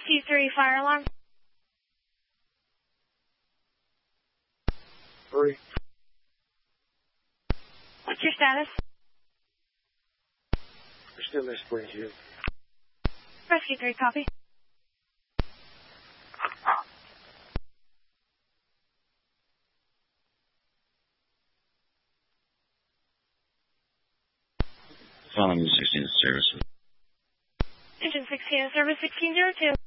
Rescue 3, fire alarm. 3. What's your status? We're still in Springfield. Rescue 3, copy. Following 16 service. Engine 16, service 1602.